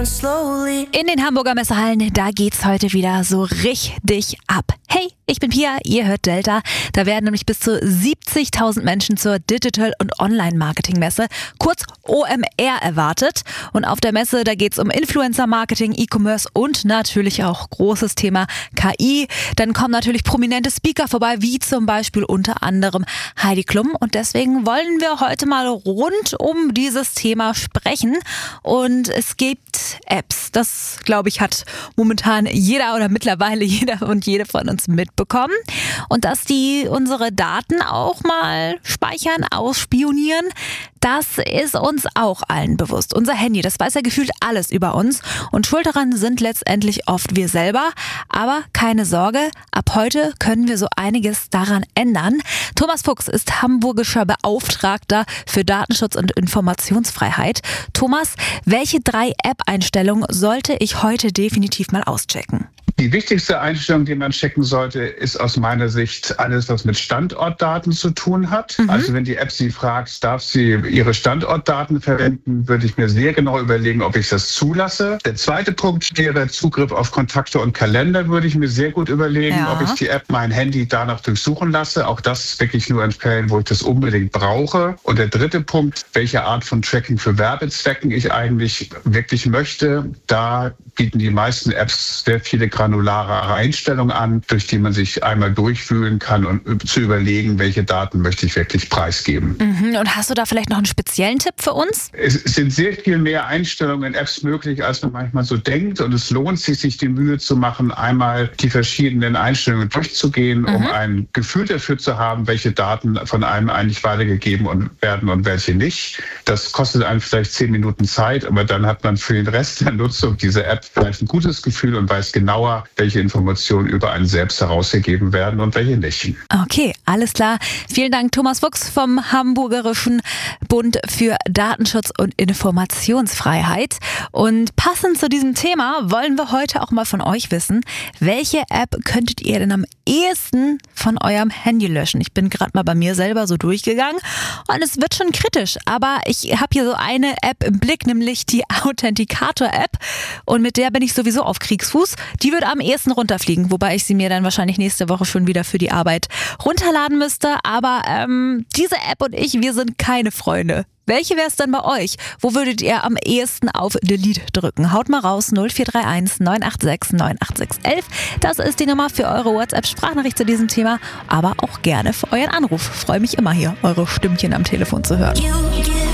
down slowly. In den Hamburger Messehallen, da geht's heute wieder so richtig ab. Hey, ich bin Pia, ihr hört Delta. Da werden nämlich bis zu 70.000 Menschen zur Digital- und Online-Marketing-Messe, kurz OMR, erwartet. Und auf der Messe, da geht's um Influencer-Marketing, E-Commerce und natürlich auch großes Thema KI. Dann kommen natürlich prominente Speaker vorbei, wie zum Beispiel unter anderem Heidi Klum. Und deswegen wollen wir heute mal rund um dieses Thema sprechen. Und es gibt Apps, das glaube ich hat momentan jeder oder mittlerweile jeder und jede von uns mitbekommen. Und dass die unsere Daten auch mal speichern, ausspionieren, das ist uns auch allen bewusst. Unser Handy, das weiß ja gefühlt alles über uns. Und schuld daran sind letztendlich oft wir selber. Aber keine Sorge, ab heute können wir so einiges daran ändern. Thomas Fuchs ist hamburgischer Beauftragter für Datenschutz und Informationsfreiheit. Thomas, welche 3 App-Einstellungen sollte ich heute definitiv mal auschecken? Die wichtigste Einstellung, die man checken sollte, ist aus meiner Sicht alles, was mit Standortdaten zu tun hat. Also wenn die App Sie fragt, darf sie Ihre Standortdaten verwenden, würde ich mir sehr genau überlegen, ob ich das zulasse. Der zweite Punkt wäre Zugriff auf Kontakte und Kalender, würde ich mir sehr gut überlegen, ob ich die App, mein Handy danach durchsuchen lasse. Auch das ist wirklich nur in Fällen, wo ich das unbedingt brauche. Und der dritte Punkt, welche Art von Tracking für Werbezwecken ich eigentlich wirklich möchte. Da bieten die meisten Apps sehr viele granulare Einstellungen an, durch die man sich einmal durchfühlen kann und zu überlegen, welche Daten möchte ich wirklich preisgeben. Und hast du da vielleicht noch einen speziellen Tipp für uns? Es sind sehr viel mehr Einstellungen in Apps möglich, als man manchmal so denkt. Und es lohnt sich die Mühe zu machen, einmal die verschiedenen Einstellungen durchzugehen, um ein Gefühl dafür zu haben, welche Daten von einem eigentlich weitergegeben werden und welche nicht. Das kostet einem vielleicht 10 Minuten Zeit, aber dann hat man für den Rest der Nutzung dieser App vielleicht ein gutes Gefühl und weiß genauer, welche Informationen über einen selbst herausgegeben werden und welche nicht. Okay, alles klar. Vielen Dank, Thomas Fuchs vom Hamburgerischen Bund für Datenschutz und Informationsfreiheit. Und passend zu diesem Thema wollen wir heute auch mal von euch wissen, welche App könntet ihr denn am ehesten von eurem Handy löschen? Ich bin gerade mal bei mir selber so durchgegangen und es wird schon kritisch, aber ich habe hier so eine App im Blick, nämlich die Authenticator-App, und mit der bin ich sowieso auf Kriegsfuß. Die würde am ehesten runterfliegen, wobei ich sie mir dann wahrscheinlich nächste Woche schon wieder für die Arbeit runterladen müsste. Aber diese App und ich, wir sind keine Freunde. Welche wäre es denn bei euch? Wo würdet ihr am ehesten auf Delete drücken? Haut mal raus, 0431 986 98611. Das ist die Nummer für eure WhatsApp-Sprachnachricht zu diesem Thema, aber auch gerne für euren Anruf. Freue mich immer hier, eure Stimmchen am Telefon zu hören.